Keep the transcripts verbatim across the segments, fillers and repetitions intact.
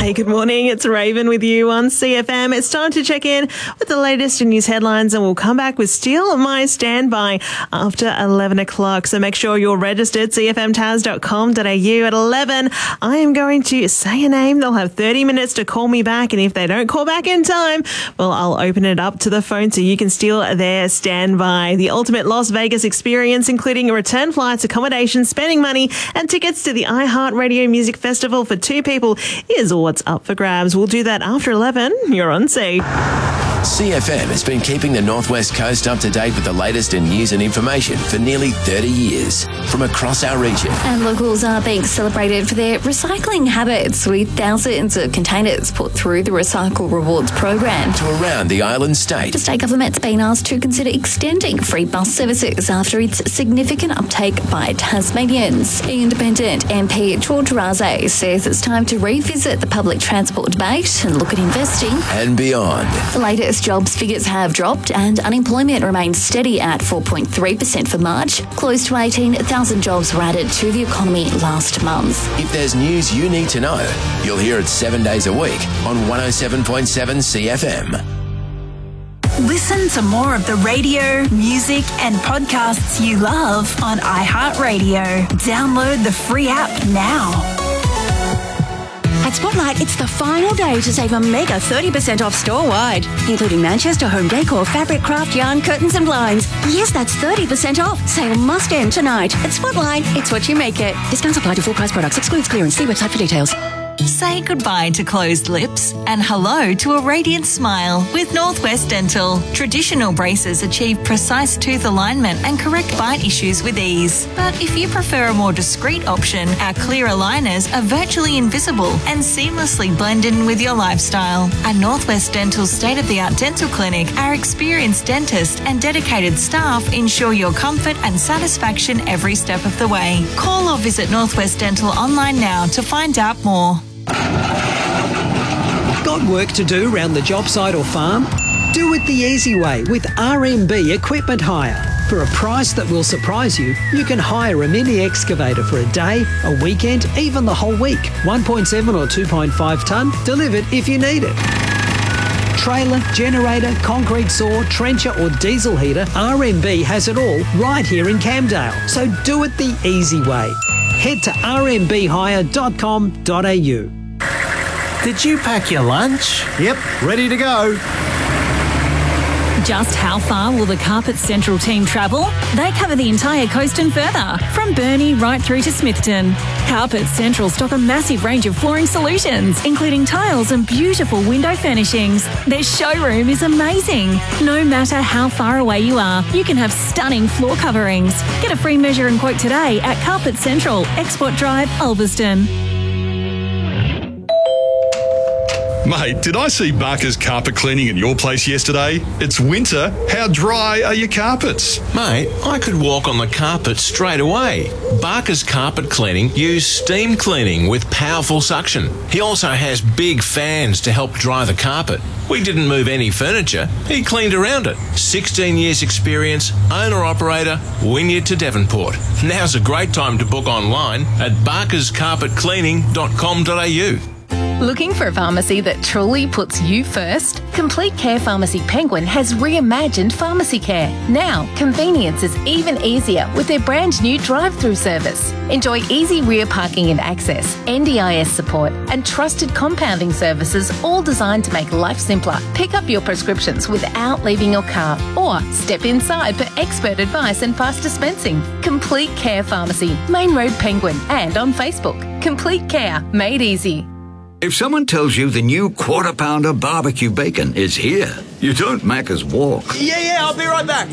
Hey, good morning. It's Raven with you on C F M. It's time to check in with the latest in news headlines, and we'll come back with Steal My Standby after eleven o'clock. So make sure you're registered, c f m taz dot com dot a u. At eleven, I am going to say a name. They'll have thirty minutes to call me back, and if they don't call back in time, well, I'll open it up to the phone so you can steal their standby. The ultimate Las Vegas experience, including return flights, accommodation, spending money, and tickets to the iHeartRadio Music Festival for two people is what's up for grabs. We'll do that after eleven. You're on C. C F M has been keeping the Northwest Coast up to date with the latest in news and information for nearly thirty years from across our region. And locals are being celebrated for their recycling habits, with thousands of containers put through the Recycle Rewards program. To around the island state. The state government's been asked to consider extending free bus services after its significant uptake by Tasmanians. Independent M P George Raze says it's time to revisit the public transport debate and look at investing and beyond. The latest jobs figures have dropped and unemployment remains steady at four point three percent for March. Close to eighteen thousand jobs were added to the economy last month. If there's news you need to know, you'll hear it seven days a week on one oh seven point seven C F M. Listen to more of the radio, music and podcasts you love on iHeartRadio. Download the free app now. At Spotlight, it's the final day to save a mega thirty percent off store-wide, including Manchester home decor, fabric, craft, yarn, curtains and blinds. Yes, that's thirty percent off. Sale must end tonight. At Spotlight, it's what you make it. Discounts apply to full-price products. Excludes clearance. See website for details. Say goodbye to closed lips and hello to a radiant smile with Northwest Dental. Traditional braces achieve precise tooth alignment and correct bite issues with ease. But if you prefer a more discreet option, our clear aligners are virtually invisible and seamlessly blend in with your lifestyle. At Northwest Dental's state-of-the-art dental clinic, our experienced dentist and dedicated staff ensure your comfort and satisfaction every step of the way. Call or visit Northwest Dental online now to find out more. Got work to do around the job site or farm? Do it the easy way with R M B Equipment Hire. For a price that will surprise you, you can hire a mini excavator for a day, a weekend, even the whole week. one point seven or two point five tonne, delivered if you need it. Trailer, generator, concrete saw, trencher or diesel heater, R M B has it all right here in Camdale. So do it the easy way. Head to r m b hire dot com dot a u. Did you pack your lunch? Yep, ready to go. Just how far will the Carpet Central team travel? They cover the entire coast and further, from Burnie right through to Smithton. Carpet Central stock a massive range of flooring solutions, including tiles and beautiful window furnishings. Their showroom is amazing. No matter how far away you are, you can have stunning floor coverings. Get a free measure and quote today at Carpet Central, Export Drive, Ulverston. Mate, did I see Barker's carpet cleaning at your place yesterday? It's winter. How dry are your carpets? Mate, I could walk on the carpet straight away. Barker's carpet cleaning uses steam cleaning with powerful suction. He also has big fans to help dry the carpet. We didn't move any furniture. He cleaned around it. sixteen years experience, owner-operator, Wynyard to Devonport. Now's a great time to book online at barkers carpet cleaning dot com dot a u. Looking for a pharmacy that truly puts you first? Complete Care Pharmacy Penguin has reimagined pharmacy care. Now, convenience is even easier with their brand new drive-through service. Enjoy easy rear parking and access, N D I S support, and trusted compounding services, all designed to make life simpler. Pick up your prescriptions without leaving your car, or step inside for expert advice and fast dispensing. Complete Care Pharmacy, Main Road Penguin, and on Facebook. Complete Care, made easy. If someone tells you the new Quarter Pounder barbecue bacon is here, you don't Macca's walk. Yeah, yeah, I'll be right back.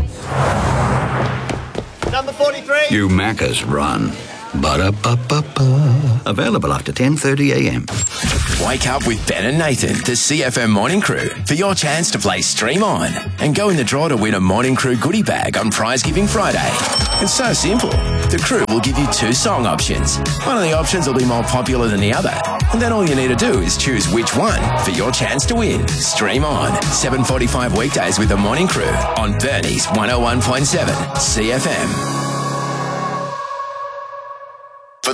Number forty-three. You Macca's run. Ba-da-ba-ba-ba. Available after ten thirty a m. Wake up with Ben and Nathan, the C F M Morning Crew, for your chance to play Stream On and go in the draw to win a Morning Crew goodie bag on Prize Giving Friday. It's so simple. The crew will give you two song options. One of the options will be more popular than the other, and then all you need to do is choose which one for your chance to win. Stream On, seven forty-five weekdays with the Morning Crew on Burnie's one oh one point seven C F M. For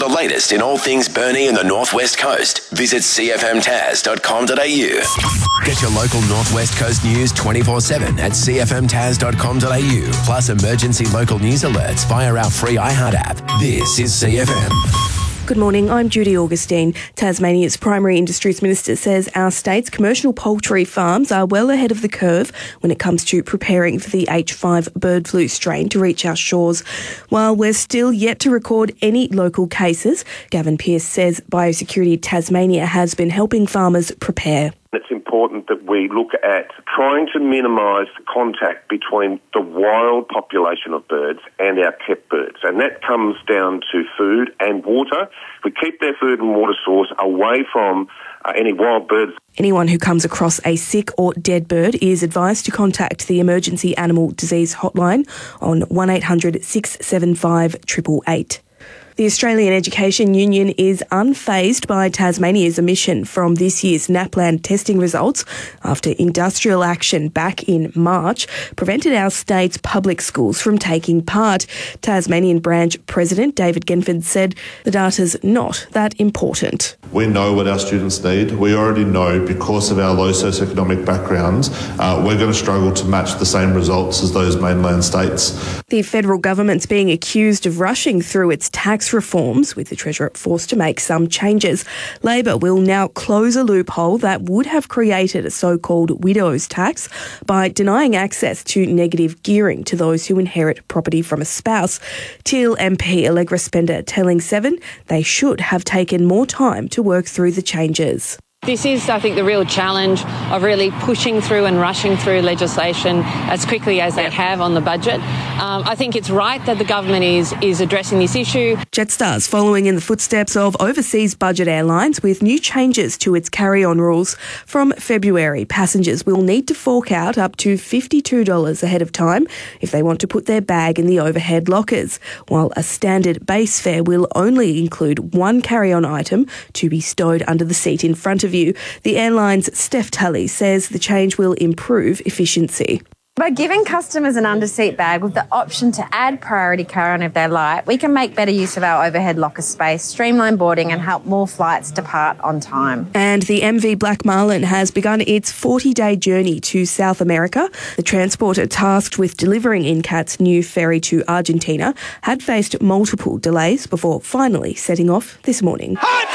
the latest in all things Burnie and the Northwest Coast, visit c f m tas dot com dot a u. Get your local Northwest Coast news twenty-four seven at c f m tas dot com dot a u, plus emergency local news alerts via our free iHeart app. This is C F M. Good morning, I'm Judy Augustine. Tasmania's Primary Industries Minister says our state's commercial poultry farms are well ahead of the curve when it comes to preparing for the H five bird flu strain to reach our shores. While we're still yet to record any local cases, Gavin Pearce says Biosecurity Tasmania has been helping farmers prepare. It's important that we look at trying to minimise the contact between the wild population of birds and our kept birds. And that comes down to food and water. We keep their food and water source away from uh, any wild birds. Anyone who comes across a sick or dead bird is advised to contact the Emergency Animal Disease Hotline on one eight hundred six seven five eight eight eight. The Australian Education Union is unfazed by Tasmania's omission from this year's NAPLAN testing results after industrial action back in March prevented our state's public schools from taking part. Tasmanian branch President David Genford said the data's not that important. We know what our students need. We already know because of our low socioeconomic backgrounds, uh, we're going to struggle to match the same results as those mainland states. The federal government's being accused of rushing through its tax reforms, with the Treasurer forced to make some changes. Labor will now close a loophole that would have created a so-called widow's tax by denying access to negative gearing to those who inherit property from a spouse. Teal M P Allegra Spender telling Seven they should have taken more time to work through the changes. This is, I think, the real challenge of really pushing through and rushing through legislation as quickly as they have on the budget. Um, I think it's right that the government is is addressing this issue. Jetstar's following in the footsteps of overseas budget airlines with new changes to its carry-on rules. From February, passengers will need to fork out up to fifty-two dollars ahead of time if they want to put their bag in the overhead lockers, while a standard base fare will only include one carry-on item to be stowed under the seat in front of you. The airline's Steph Tully says the change will improve efficiency. By giving customers an underseat bag with the option to add priority carry-on if they like, we can make better use of our overhead locker space, streamline boarding and help more flights depart on time. And the M V Black Marlin has begun its forty-day journey to South America. The transporter tasked with delivering Incat's new ferry to Argentina had faced multiple delays before finally setting off this morning.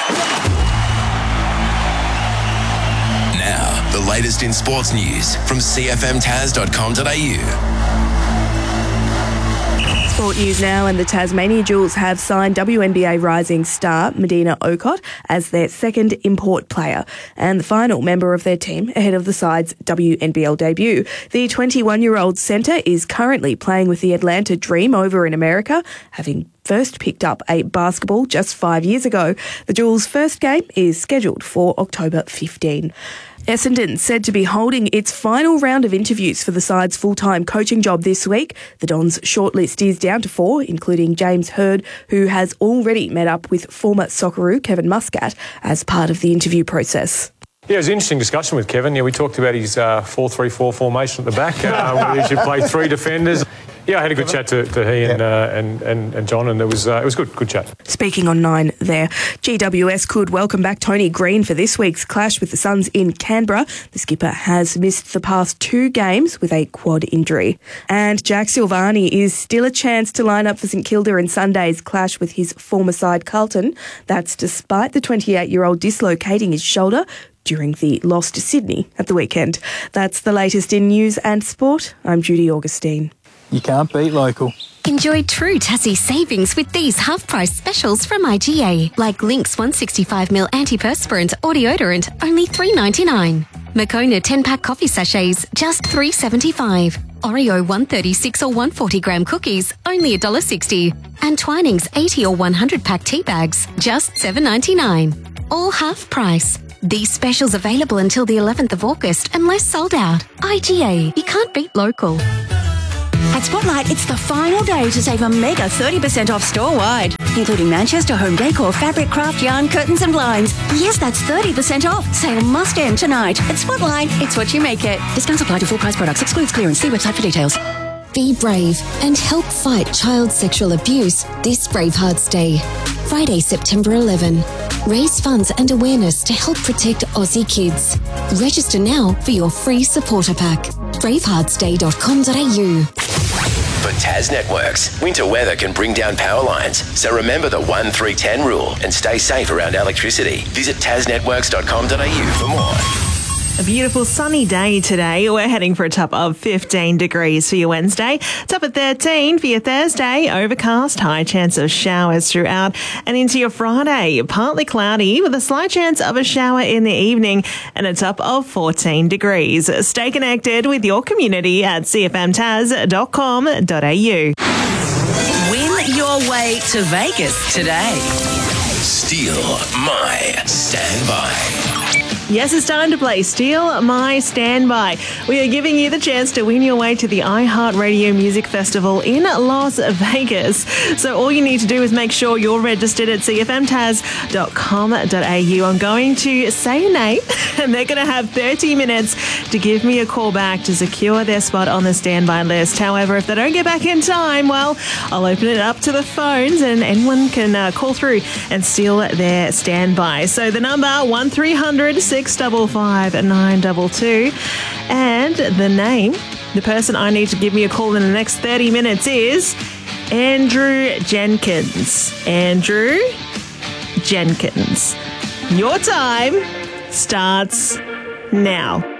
The latest in sports news from c f m tas dot com dot a u. Sport news now, and the Tasmania Jewels have signed W N B A rising star Medina Okot as their second import player and the final member of their team ahead of the side's W N B L debut. The twenty-one-year-old centre is currently playing with the Atlanta Dream over in America, having first picked up a basketball just five years ago. The Jewels' first game is scheduled for October fifteenth. Essendon said to be holding its final round of interviews for the side's full-time coaching job this week. The Dons' shortlist is down to four, including James Hird, who has already met up with former Socceroo Kevin Muscat as part of the interview process. Yeah, it was an interesting discussion with Kevin. Yeah, we talked about his uh, four three four formation at the back, uh, where he should play three defenders. Yeah, I had a good chat to, to he and, uh, and and and John, and it was uh, it was good, good chat. Speaking on Nine there, G W S could welcome back Tony Green for this week's clash with the Suns in Canberra. The skipper has missed the past two games with a quad injury. And Jack Silvani is still a chance to line up for St Kilda in Sunday's clash with his former side Carlton. That's despite the twenty-eight-year-old dislocating his shoulder during the loss to Sydney at the weekend. That's the latest in news and sport. I'm Judy Augustine. You can't beat local. Enjoy true Tassie savings with these half-price specials from I G A, like Lynx one sixty-five milliliter antiperspirant or deodorant, only three ninety-nine. Moccona ten-pack coffee sachets, just three seventy-five. Oreo one thirty-six or one forty gram cookies, only one dollar sixty. And Twinings eighty or one hundred pack tea bags, just seven ninety-nine. All half price. These specials available until the eleventh of August, unless sold out. I G A, you can't beat local. At Spotlight, it's the final day to save a mega thirty percent off store-wide, including Manchester Home Decor, fabric, craft, yarn, curtains and blinds. Yes, that's thirty percent off. Sale must end tonight. At Spotlight, it's what you make it. Discounts apply to full-price products. Excludes clearance. See website for details. Be brave and help fight child sexual abuse this Bravehearts Day. Friday, September eleventh. Raise funds and awareness to help protect Aussie kids. Register now for your free supporter pack. bravehearts day dot com dot a u. For Tas Networks, winter weather can bring down power lines, so remember the one three ten rule and stay safe around electricity. Visit tas networks dot com dot a u for more. A beautiful sunny day today. We're heading for a top of fifteen degrees for your Wednesday. Top of thirteen for your Thursday. Overcast, high chance of showers throughout. And into your Friday, partly cloudy with a slight chance of a shower in the evening and a top of fourteen degrees. Stay connected with your community at c f m tas dot com dot a u. Win your way to Vegas today. Steal My Standby. Yes, it's time to play Steal My Standby. We are giving you the chance to win your way to the iHeartRadio Music Festival in Las Vegas. So all you need to do is make sure you're registered at c f m tas dot com dot a u. I'm going to say a name and they're going to have thirty minutes to give me a call back to secure their spot on the standby list. However, if they don't get back in time, well, I'll open it up to the phones and anyone can uh, call through and steal their standby. So the number one three hundred six five five nine two two and the name, the person I need to give me a call in the next thirty minutes is Andrew Jenkins. Andrew Jenkins. Your time starts now.